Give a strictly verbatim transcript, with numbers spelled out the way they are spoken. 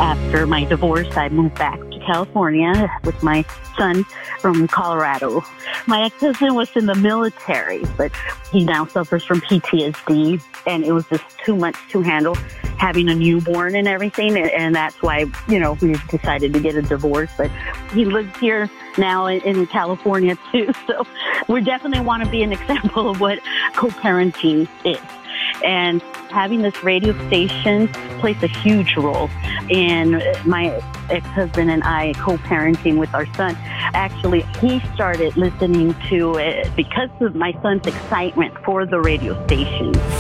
After my divorce, I moved back to California with my son from Colorado. My ex-husband was in the military, but he now suffers from P T S D, and it was just too much to handle having a newborn and everything, and that's why, you know, we decided to get a divorce. But he lives here now in California too, so we definitely want to be an example of what co-parenting is. And having this radio station plays a huge role in my ex-husband and I co-parenting with our son. Actually, he started listening to it because of my son's excitement for the radio station.